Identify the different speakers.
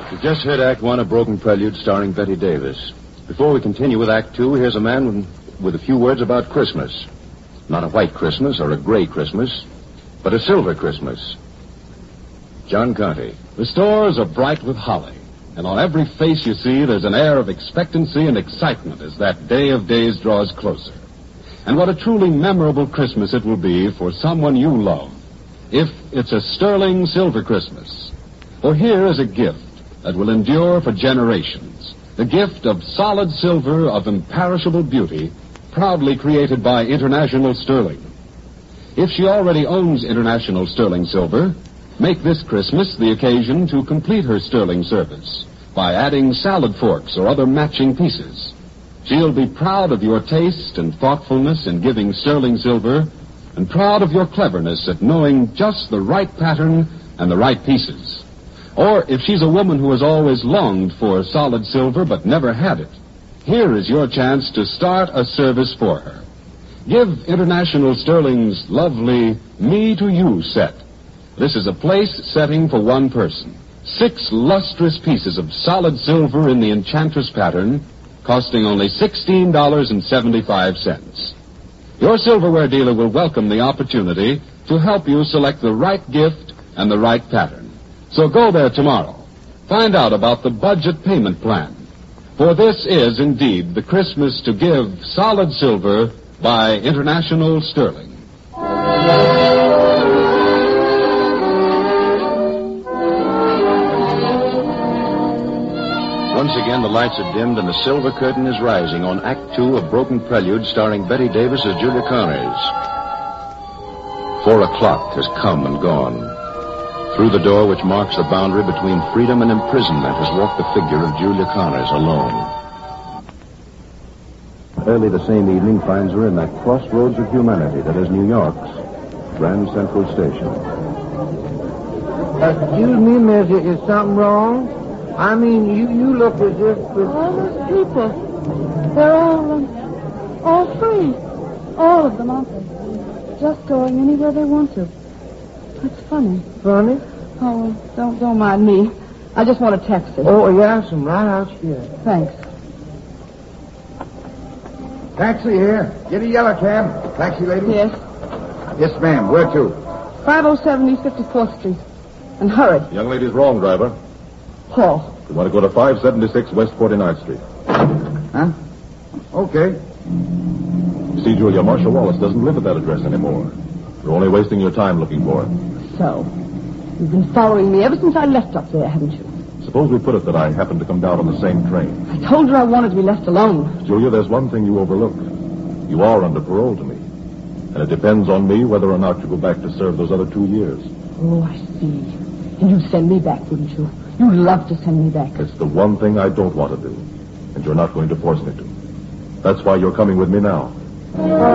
Speaker 1: You just heard Act One of Broken Prelude starring Betty Davis. Before we continue with Act Two, here's a man with a few words about Christmas. Not a white Christmas or a gray Christmas, but a silver Christmas. John Conte.
Speaker 2: The stores are bright with holly, and on every face you see there's an air of expectancy and excitement as that day of days draws closer. And what a truly memorable Christmas it will be for someone you love, if it's a sterling silver Christmas. For here is a gift that will endure for generations, the gift of solid silver of imperishable beauty, proudly created by International Sterling. If she already owns International Sterling Silver, make this Christmas the occasion to complete her sterling service by adding salad forks or other matching pieces. She'll be proud of your taste and thoughtfulness in giving sterling silver, and proud of your cleverness at knowing just the right pattern and the right pieces. Or if she's a woman who has always longed for solid silver but never had it, here is your chance to start a service for her. Give International Sterling's lovely Me to You set. This is a place setting for one person. 6 lustrous pieces of solid silver in the Enchantress pattern, costing only $16.75. Your silverware dealer will welcome the opportunity to help you select the right gift and the right pattern. So go there tomorrow. Find out about the budget payment plan. For this is indeed the Christmas to give solid silver by International Sterling.
Speaker 1: Once again, the lights are dimmed and the silver curtain is rising on Act Two of Broken Prelude starring Betty Davis as Julia Connors. 4 o'clock has come and gone. Through the door which marks the boundary between freedom and imprisonment has walked the figure of Julia Connors alone. Early the same evening finds her in that crossroads of humanity that is New York's Grand Central Station.
Speaker 3: Excuse me, miss, is something wrong? I mean, you look as if...
Speaker 4: All those people, they're all free. All of them, aren't they? Just going anywhere they want to. That's funny.
Speaker 3: Funny?
Speaker 4: Oh, don't mind me. I just want a taxi.
Speaker 3: Oh, yes, I'm right out here.
Speaker 4: Thanks.
Speaker 5: Taxi here. Get a yellow cab. Taxi lady?
Speaker 4: Yes.
Speaker 5: Yes, ma'am. Where to?
Speaker 4: 507 East 54th Street. And hurry.
Speaker 6: Young lady's wrong, driver.
Speaker 4: Paul.
Speaker 6: You want to go to 576 West 49th Street.
Speaker 5: Huh? Okay.
Speaker 6: You see, Julia, Marshal Wallace doesn't live at that address anymore. You're only wasting your time looking for him.
Speaker 4: So, you've been following me ever since I left up there, haven't you?
Speaker 6: Suppose we put it that I happened to come down on the same train.
Speaker 4: I told her I wanted to be left alone.
Speaker 6: Julia, there's one thing you overlook. You are under parole to me. And it depends on me whether or not you go back to serve those other 2 years.
Speaker 4: Oh, I see. And you'd send me back, wouldn't you? You'd love to send me back.
Speaker 6: It's the one thing I don't want to do. And you're not going to force me to. That's why you're coming with me now.